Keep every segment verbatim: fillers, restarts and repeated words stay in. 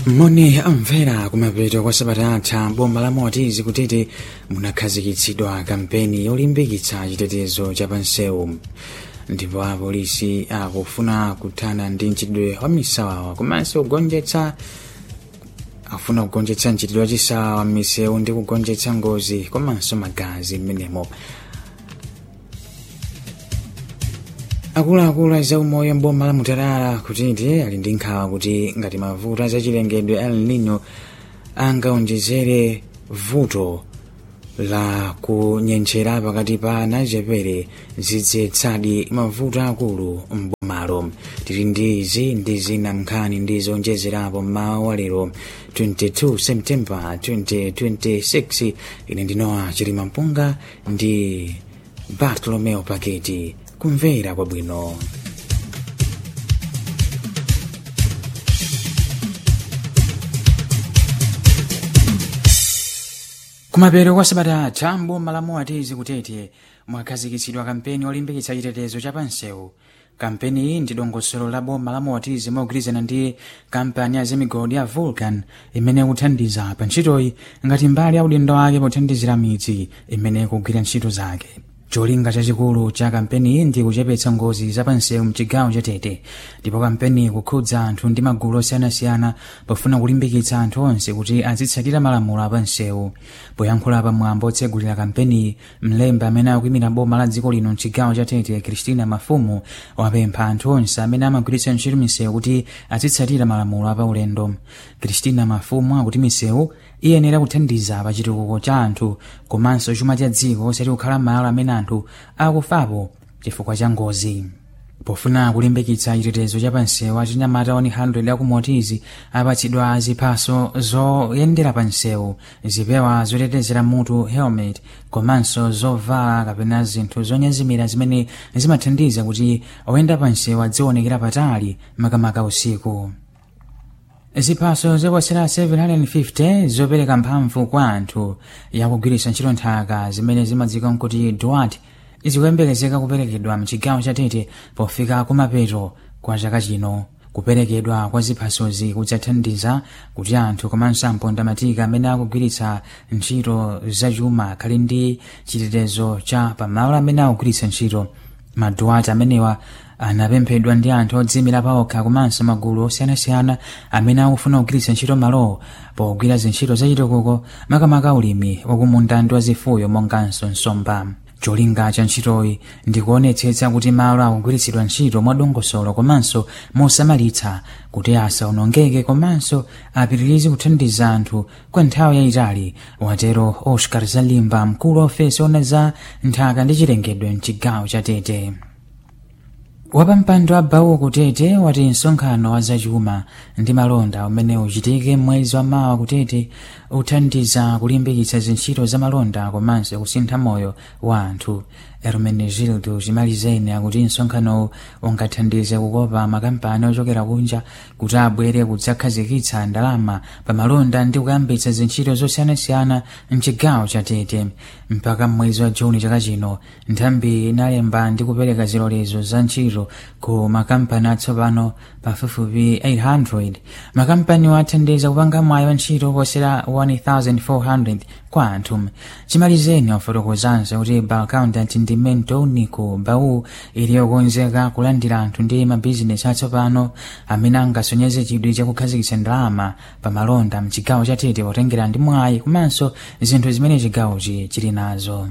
Moni amvera kumapeto kwa sabata atha boma la Moatizi kutete munakhazikitsidwa kampeni yolimbikitsa chitetezo cha pansewu, ndipo apolisi akufuna kuthana ndi mchitidwe wa misawawa komanso kugonjetsa afuna kugonjetsa mchitidwe wachisawawa m'misewu ndi kugonjetsa ngozi komanso magazi m'menemo. Akuluakulu a zaumoyo m'boma la Mutarara kutete ali ndi nkhawa kuti ngati mavuto azachilengedwe El Nino angaonjezere vuto la kunyenchera pakati pa nachepere zidzetsadi mavuto akulu m'bomalo. Tili ndi izi ndi zina mnkhani ndi zonjezerapo mmawa wa lero twenty-two September twenty twenty-six. Ine ndinowa Chilima Mpunga ndi Bartolomeo Paketi. Kumvera kwabwino. Kumapeto kwa sabata atha boma la Moatizi kutete mwakhazikitsidwa kampeni yolimbikitsa chitetezo cha pansewu. Kampeni iyi ndi dongosolo la boma la Moatizi mogwirizana ndi kampani ya zamigodi ya Vulcan imene kuthandiza pa ntchitoyi ngati mbali ya udindo wake pothandizira midzi imene kugwira ntchito zake. Cholinga chachikulu cha kampeni iyi ndi kuchepetsa ngozi za pansewu mchigawo cha Tete, ndipo kampeni kukhudza anthu ndi magulu osiyanasiyana pofuna kulimbikitsa anthu onse kuti azitsatira malamulo a pansewu. Poyankhula pamwambo otsegulira kampeni, mlembi amene akuyimira boma la dziko lino mchigawo cha Tete Christina Mafumu wapempha anthu onse amene amagwiritsa ntchito misewu kuti azitsatira malamulo a paulendo. Christina Mafumu akuti misewu iyenera kuthandiza pa chitukuko cha anthu komanso chuma cha dziko osati kukhala malo amene anthu akufapo chifukwa cha ngozi. Pofuna kulimbikitsa chitetezo cha pansewu, achinyamata one hundred aku Moatizi apatsidwa ziphaso zoyendera pansewu, zipewa zotetezera mutu helmet komanso zovala kapena zinthu zonyezimira zimene zimathandiza kuti oyenda pansewu adzionekera patali makamaka usiku. Ziphaso zoposera seven hundred fifty zopereka mphamvu kwa anthu yakugwiritsa ntchito nthaka zimene zimadziwika kuti DUAT zikuyembekezeka kuperekedwa mchigawo cha Tete pofika kumapeto kwa chaka chino. Kuperekedwa kwa ziphasozi kudzathandiza kuti anthu komanso ampondamatika amene akugwiritsa ntchito zachuma akhale ndi chitetezo cha pamalo amene akugwiritsa ntchito. MaDUAT amenewa anapemphedwa ndi anthu odziyimira paokha komanso magulu osiyanasiyana amene akufuna kugwiritsa ntchito malowo pogwira zintchito zachitukuko makamaka ulimi wakumunda ndi wazifuyo monganso nsomba. Cholinga cha ntchitoyi ndi kuonetsetsa kuti malo akugwiritsidwa ntchito mwadongosolo komanso mosamalitsa kuti asaonongeke komanso apitirize kuthandiza anthu kwa nthawi yayitali, watero Oscar Zalimba, mkulu wa ofesi ona za nthaka ndi chilengedwe mchigawo cha Tete. Wapampando wa Bawu kutete wati msonkhano wa zachuma ndi malonda umene uchitike mwezi wa mawa kutete uthandiza kulimbikitsa zintchito za malonda komanso kusintha moyo wa anthu. Hermenegildo Chimalizeni akuti msonkhano ungathandize kukopa makampani ochokera kunja kuti abwere kudzakhazikitsa ndalama pa malonda ndi kuyambitsa zintchito zosiyanasiyana mchigawo cha Tete. Mpaka mwezi wa Juni chaka chino, nthambi inalemba ndi kupereka zilolezo za ntchito ku makampani atsopano pafupifupi eight hundred. Makampani wathandiza kupanga mwayi wa ntchito kuposera one thousand four hundred kwa anthu. Chimalizeni wafotokozanso kuti Balcountant ndi Mento Unico Bawu ili yokonzeka kulandira anthu ndi mabizinesi atsopano amene angasonyeze chidwi chakukhazikitsa ndalama pa malonda mchigawo cha Tete potengera ndi mwayi komanso zinthu zimene chigawochi chili nazo.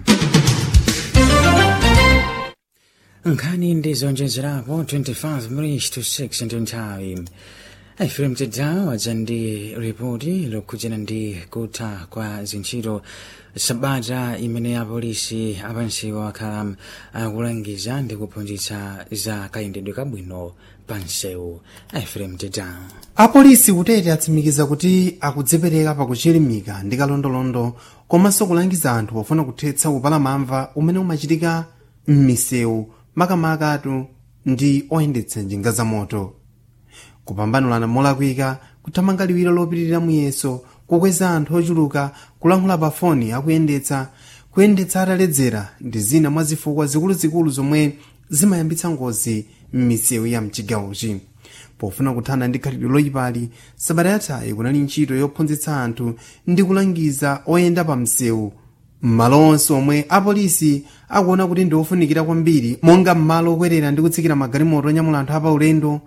Nkhani ndi zonjezerapo twenty-five minutes to six ndi nthawi. Efrem Tedawo adza ndi ripoti lokhudzana ndi kutha kwa zintchito sabata imene apolisi apansewu akhala akulangiza ndi kuphunzitsa za kayendedwe kabwino pansewu. Efrem Tedawo. Apolisi kutete atsimikiza kuti akudzipereka pakuchilimika ndi kalondolondo komanso kulangiza anthu pofuna kuthetsa upalamamva umene umachitika m'misewu makamakatu ndi oyendetsa njinga za moto. Kupambanulana molakwika, kuthamanga liwiro lopitirira muyeso, kukweza anthu ochuluka, kulankhula pa foni akuyendetsa, kuyendetsa ataledzera ndi zina mwa zifukwa zikuluzikulu zomwe zimayambitsa ngozi m'misewu ya mchigawochi. pofuna kuthana ndi khalidwe loyipali. Sabata yathayi kunali ntchito yophunzitsa anthu ndi kulangiza oyenda pa msewu m'malo onse omwe apolisi akuona kuti ndi ofunikira kwambiri, monga m'malo okwerera ndi kutsikira magalimoto onyamula anthu apaulendo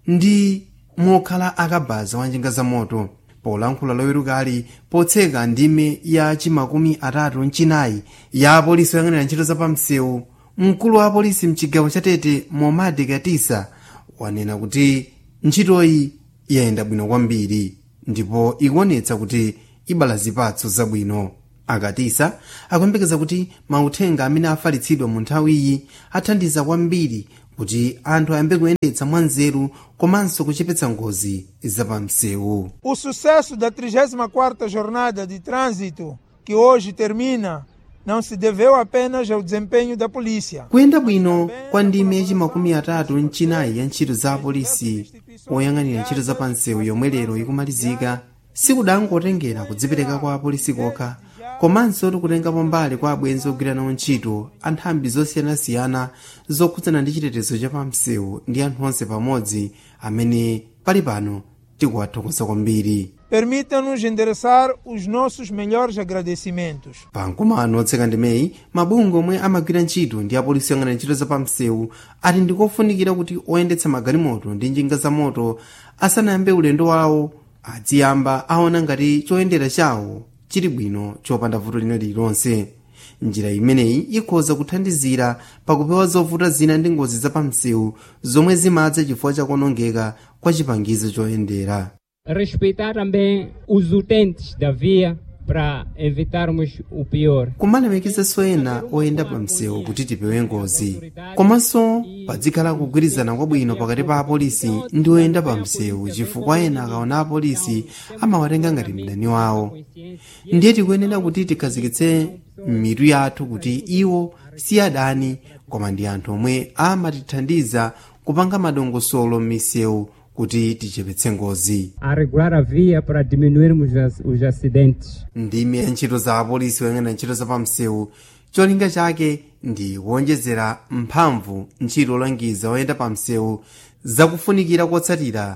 ndi mokhala akabaza wa njinga za moto. Polankhula lowerukali potseka ndime ya chimakumi atatu mchinayi ya apolisi oyang'anira ntchito za pamsewu, mkulu wa apolisi mchigawo cha Tete Momadi Katisa wanena kuti ntchitoyi yayenda bwino kwambiri ndipo ikuonetsa kuti ibala zipatso zabwino. Akatisa akuyembekeza kuti mauthenga amene afalitsidwa mu nthawiyi athandiza kwambiri kuti anthu ayambe kuyendetsa mwanzeru komanso kuchepetsa ngozi zapamsewu. O sucesso da trigésima quarta Jornada de Trânsito, que hoje termina, não se deveu apenas ao desempenho da polícia. Kuyenda bwino kwa ndime yachimakumi atatu mchinayi ya ntchito za apolisi oyang'anira ntchito za pamsewu yomwe lero ikumalizika sikudangotengera kudzipereka kwa apolisi kokha, komanso tikutengapo mbali kwa abwenzi ogwira nawo ntchito anthambi zosiyanasiyana zokhudzana ndi chitetezo cha pamsewu ndi anthu onse pamodzi amene pali pano tikuwathokoza kwambiri. Permita-nos endereçar os nossos melhores agradecimentos. Pamkumano otseka ndimeyi, mabungwe omwe amagwira ntchito ndi apolisi oyang'anira ntchito za pamsewu ati ndikofunikira kuti oyendetsa magalimoto ndi njinga za moto asanayambe ulendo wawo adziyamba aona ngati choyendera chawo chili bwino chopanda vuto lina lililonse. Njira imeneyi ikhoza kuthandizira pakupewa zovuta zina ndi ngozi zapamsewu zomwe zimadza chifukwa chakuonongeka kwa chipangizo choyendera. Respeitar também os utentes da via para evitarmos o pior. Kumalemekeza ena oyenda pamsewu kuti tipewe ngozi, komanso padzikhala kugwirizana kwabwino pakati pa apolisi ndi oyenda pamsewu chifukwa ena akaona apolisi amawatenga ngati mdani wawo. Ndiye tikuyenera kuti tikhazikitse mitu yathu kuti iwo si adani koma ndi anthu omwe amatithandiza kupanga madongosolo m'misewu kuti tichepetse ngozi. A regular a via para diminuirmos os acidentes. Ndime ya ntchito za apolisi oyang'anira ntchito za pamsewu cholinga chake ndi kuonjezera mphamvu ntchito olangiza oyenda pamsewu zakufunikira kotsatira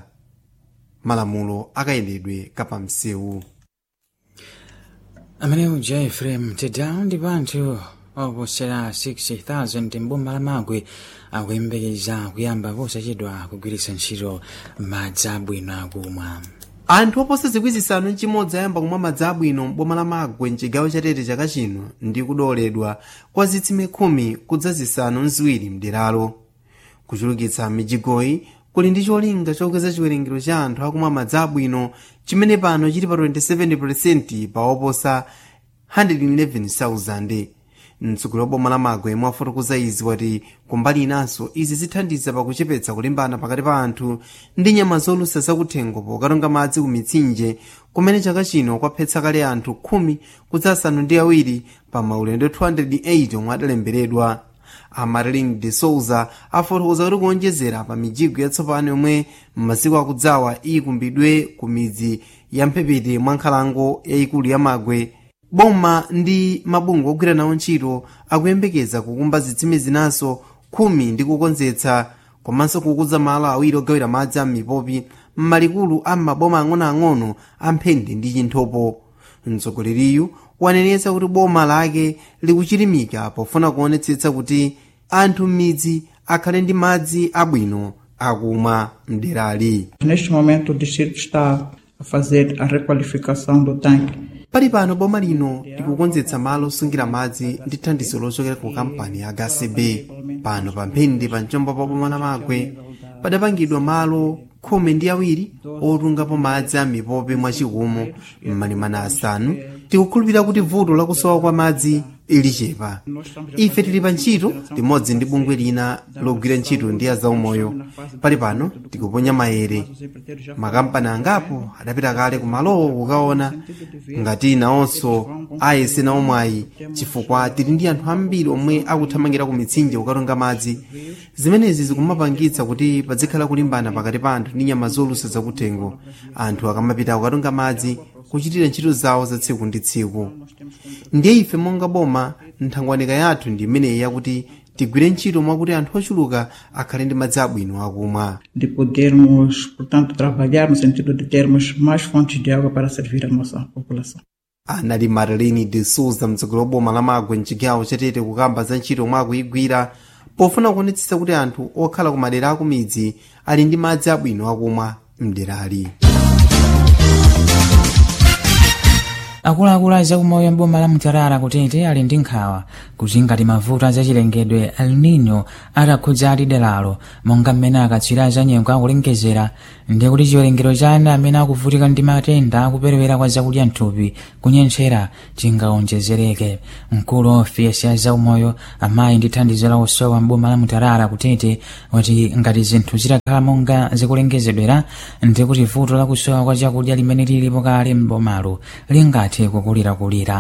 malamulo akayendedwe kapamsewu. Amene uja Ephraim Tedown ndi anthu oposera sixty thousand mboma la Magwe akuyembekeza kuyamba posachedwa kugwiritsa ntchito madzi abwino akumwa. Anthu oposa zikwi zisanu ndi chimodzi ayamba kumwa madzi abwino mboma la Magwe mchigawo cha Tete chaka chino ndi kudoledwa kwa zitsime khumi kudza zisanu nziwiri mderalo. Kuchulukitsa mijigoyi kuli ndi cholinga chokweza chiwerengero cha anthu akumwa madzi abwino chimene pano chili pa twenty-seven percent pa oposa one hundred eleven thousand. Mtsogoleri wa boma la Magwe mwafotokoza izi wati kumbali inanso izi zithandiza pakuchepetsa kulimbana pakati pa anthu ndi nyama zolusa zakuthengo pokatonga madzi ku mitsinje kumene chaka chino kwaphetsa kale anthu khumi kudza asanu ndi awiri pa maulendo two hundred eight omwe adalemberedwa. Amarilyn de Souza afotokoza kuti kuonjezera pa mijigo yatsopano yomwe m'masiku akudzawa ikumbidwe ku midzi ya mphepete mwa nkhalango yayikulu ya Magwe. Boma ndi mabungwe ogwira nawo ntchito akuyembekeza kukumba zitsime zinanso khumi ndi kukonzetsa komanso kukuza malo awiri ogawira madzi a mipopi m'malikulu a maboma ang'onoang'ono a Mphende ndi Chinthopo. Mtsogoleriyu wanenetsa kuti boma lake likuchirimika pofuna kuonetsetsa kuti anthu m'midzi akhale ndi madzi abwino akumwa mderali. Neste momento o distrito está a fazer a requalificação do tanque. Pali pano boma lino likukonzetsa malo osungira madzi ndi thandizo lochokera ku kampani ya G C B. Pano pa Mphende pa mchombo pa boma la Magwe padapangidwa malo khumi ndi awiri otungapo madzi a mipope mwachikumu m'malimana asanu. Tikukhulupirira kuti vuto lakusowa kwa madzi ilichepa. Ife tili pa ntchito limodzi ndi bungwe lina logwira ntchito ndi azaumoyo. Pali pano tikuponya maere. Makampani angapo adapita kale kumalowo kukaona ngati nawonso ayese nawo mwayi chifukwa tili ndi anthu ambiri omwe akuthamangira ku mitsinje kukatonga madzi. Zimenezi zikumapangitsa kuti padzikhala kulimbana pakati pa anthu ndi nyama zolusa zakuthengo. Anthu akamapita kukatonga madzi kuchitira ntchito zawo za tsiku ndi tsiku. Ndiye ife monga boma nthangwanika yathu ndi imeneyi yakuti tigwire ntchito mwakuti anthu ochuluka akhale ndi madzi abwino akumwa. De podermos, portanto, trabalhar no sentido de termos mais fontes de água para servir a nossa população. Anali Marlene de Souza mtsogoleri wa boma la Magwe mchigawo chatete kukamba za ntchito mwakuyigwira pofuna kuonetsetsa kuti anthu okhala ku madera akumidzi ali ndi madzi abwino akumwa mderali. akuluakulu azakumoyo mboma la Mutarara kutete ali ndi nkhawa kuti ngati mavuto azachilengedwe El Nino atakhudza ati deralo monga mmene akatswiri azanyengo akulengezera ndi kuti chiwerengero cha ana amene akuvutika ndi matenda akuperewera kwa zakudya mthupi kunyentchera chingaonjezereke. Mkulu wa ofesi ya zaumoyo amayi ndi thandizo la osowa mboma la Mutarara kutete wati ngati zinthu zitakhala monga zikulengezedwera ndi kuti vuto la kusowa kwa chakudya limene lilipo kale mbomalo lingati kukulirakulira.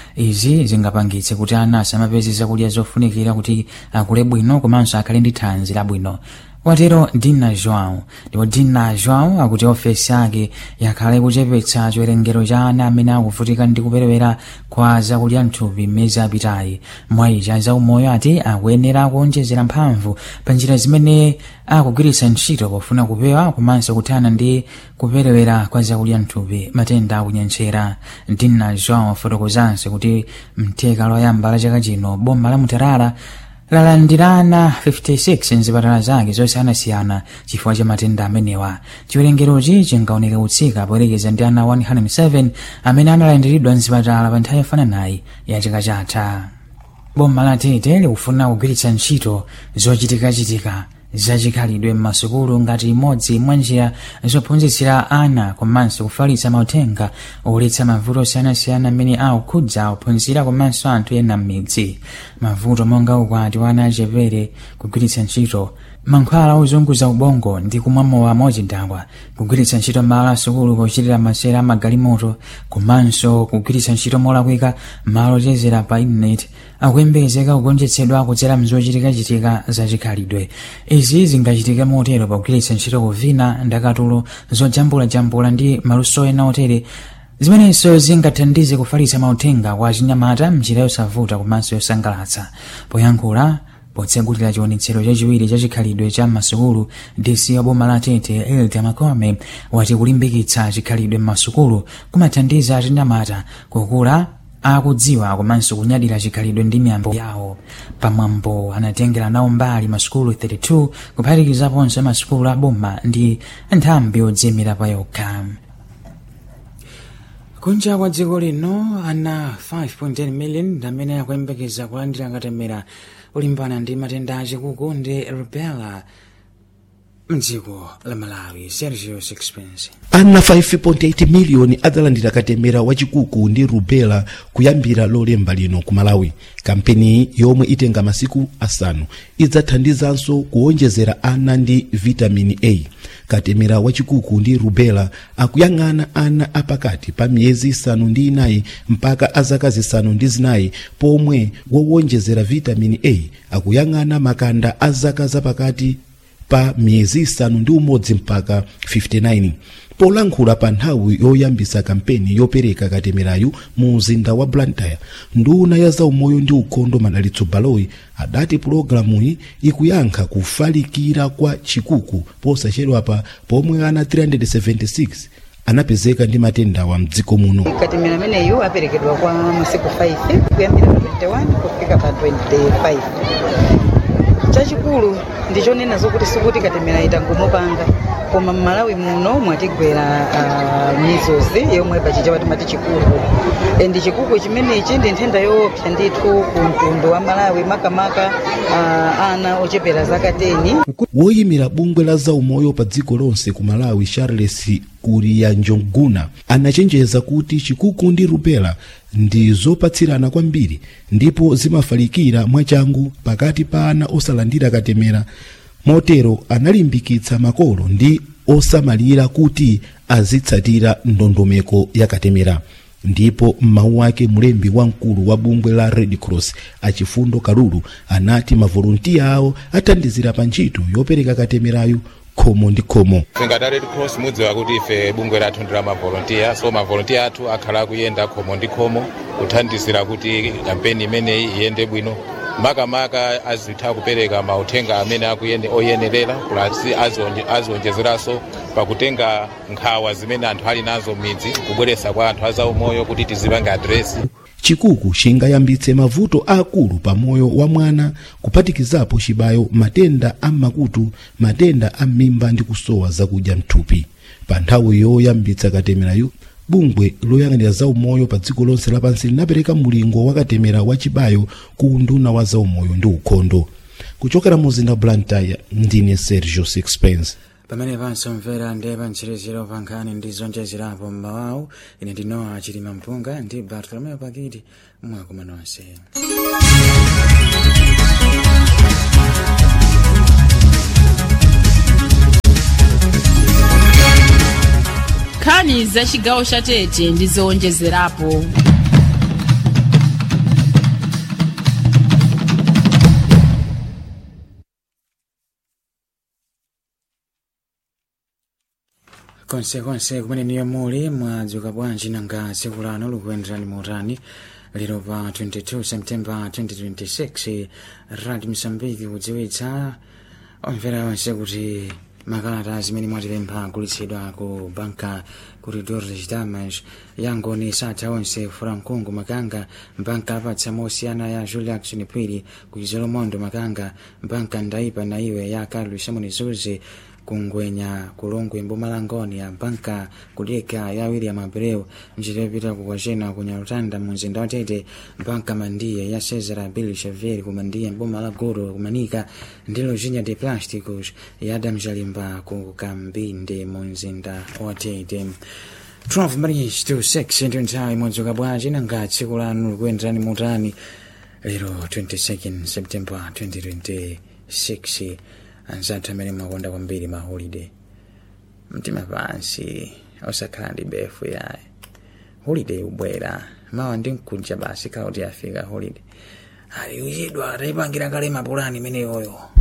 Izi zingapangitse kuti ana asamapeze zakudya zofunikira kuti akule bwino komanso akhale ndi thanzi labwino. Watero Dina João ndipo Dina João akuti ofesi yake yakhale kuchepetsa chiwerengero cha ana amene akuvutika ndi kuperewera kwa zakudya mthupi mmezi apitayi. Mwayi zaumoyo ati akuyenera kuonjezera mphamvu pa njira zimene akugwiritsa ntchito pofuna kupewa komanso kuthana ndi kuperewera kwa zakudya mthupi matenda akunyentchera. Dina João afotokozanso kuti mtheka loyamba la chaka chino boma la Mutarara lalandirana fifty-six mzipatala zake zosiyanasiyana chifukwa cha matenda amenewa. Chiwerengerochi chingaoneka kutsika poyerekeza ndi ana one hundred seven amene analandiridwa mzipatala pa nthawi yofananayi ya chaka chatha. Boma la Tete likufuna kugwiritsa ntchito zochitikachitika zachikhalidwe m'masukulu ngati imodzi mwa njira zophunzitsira ana komanso kufalitsa mauthenga oletsa mavuto osiyanasiyana amene akukhudza ophunzira komanso anthu ena m'midzi. Mavuto monga ukwati wa ana achepere, kugwiritsa ntchito mankhwala ozunguza ubongo ndi kumwa mowa mochidakwa, kugwiritsa ntchito malo asukulu pochitira masera amagalimoto komanso kugwiritsa ntchito molakwika malo ochezera pa intaneti akuyembekezeka kugonjetsedwa kudzera mzochitikachitika zachikhalidwe. Izi zingachitika motero pogwiritsa ntchito kuvina ndakatulo zojambulajambula ndi maluso ena otere zimenenso zingathandize kufalitsa mauthenga kwa achinyamata mnjira yosavuta komanso yosangalatsa. Poyankhula potsegulira chionetsero chachiwiri cha chikhalidwe cha masukulu, D C wa boma la Tete Elda Makome wati kulimbikitsa chikhalidwe m'masukulu kumathandiza achinyamata kukula akudziwa komanso kunyadira chikhalidwe ndi miyambo yawo. Pamwambo anatengera nawo mbali masukulu thirty-two kuphatikizaponso masukulu aboma ndi nthambi yodziyimira pa yokha. Kunja kwa dziko lino ana five point eight million amene akuyembekeza kulandira katemera olimbana ndi matenda achikuku ndi rubella mdziko la Malawi. Sergio Sixpence. Ana five point eight miliyoni adalandira katemera wachikuku ndi rubella kuyambira lolemba lino ku Malawi. Kampeni yomwe itenga masiku asanu idzathandizanso kuonjezera ana ndi vitamini A. Katemera wachikuku ndi rubella akuyang'ana ana apakati pa miyezi isanu ndi inayi mpaka azaka zisanu ndi zinayi, pomwe wowonjezera vitamini A akuyang'ana makanda azaka zapakati pa miyezi isanu ndi umodzi mpaka fifty-nine. Polankhula pa nthawi yoyambisa kampeni yopereka katemerayu mu mzinda wa Blantyre, nduna ya zaumoyo ndi ukhondo Madalitso Baloyi adati pulogalamuyi ikuyankha kufalikira kwa chikuku posachedwapa pomwe ana three hundred seventy-six anapezeka ndi matenda wa mdziko muno. Katemera ameneyu aperekedwa kwa masiku five kuyambira pa twenty-one kufika pa twenty-five. Chachikulu ndichonena zokuti sikuti katemera itangomupanga koma Malawi muno mwatigwera uh, mizozi yomwe pachichewa timati chikuku. Ndi chikuku chimenechi ndi nthenda yoopsa ndithu ku mtundu wa Malawi makamaka uh, ana ochepera zaka ten. Woyimira bungwe la zaumoyo pa dziko lonse ku Malawi Charles Kuriyanjonguna anachenjeza kuti chikuku ndi rubella ndi zopatsirana kwambiri ndipo zimafalikira mwachangu pakati pa ana osalandira katemera. Motero analimbikitsa makolo ndi osamalira kuti azitsatira ndondomeko ya katemera. Ndipo m'mawu ake mulembi wamkulu wa bungwe la Red Cross Achifundo Kalulu anati mavolontiya awo athandizira pa ntchito yopereka katemerayu khomo ndi khomo. Ngati Red Cross mudziwa kuti ife bungwe lathu ndi la mavolontiya, so mavolontiya athu akhala kuyenda khomo ndi khomo kuthandizira kuti kampeni imeneyi iyende bwino makamaka azitha kupereka mauthenga amene akuyene oyenerera kulasi azionjezeranso pakutenga nkhawa zimene anthu ali nazo midzi kubweresa kwa anthu azaumoyo kuti tizipange adresi. chikuku chingayambitse mavuto akulu pa moyo wa mwana kupatikizapo chibayo, matenda a makutu, matenda a mimba ndi kusowa zakudya mthupi. Pa nthawi yoyambitsa katemerayu, bungwe loyang'anira zaumoyo pa dziko lonse lapansi linapereka mulingo wa katemera wa chibayo ku unduna wa zaumoyo ndi ukhondo. Kuchokera mu mzinda Blantyre, ndine Sergio Sixpence. Pamene pansomvera ndi pantsiriziro pankhani ndi zonjezerapo m'mawawu, ine ndinowa Chilima Mpunga ndi Bartolomeo Pakiti mwakuma nonse. Nkhani za chigawo cha Tete ndi zowonjezerapo. konsekonse kumene niyo muli mwadzuka bwanji nanga tsiku lano likuyenderani motani. Lero pa twenty-two September twenty twenty-six, Radio Msambiki kudziwitsa omvera onse kuti makalata zimene mwatipempha agulitsidwa ku banka Corredor das Damas yangoni satha onse Frankungu Makanga, banka apatsa mosiyana ya Julia Action Pwiri ku Zolomondo Makanga, banka Ndaipa na iwe ya Carlos Simon Zuzi kungwenya kulongwe Mbumalangoni ya banka Kulika ya William Abreu njirepita kukwachena kunyalutanda mumzinda wa Tete, banka Mandiye ya Cesar Billy Xavier kumandiye Mbumalagoro kumanika ndilo jinya de plásticos ya Adam Jalimba ku Kambinde mumzinda wa Tete. twelve minutes to six into time mwadzuka bwanji nanga tsiku lanu likuyenderani motani. Lero twenty-second September twenty twenty-six, anzathu amene mwakonda kwambiri ma holiday mtima pansi osakhala ndi befu yaye. Holiday ubwera mawa ndi nkuja basi kauti afika holiday ali uyidwa ataipangira kale mapulani imeneyoyo.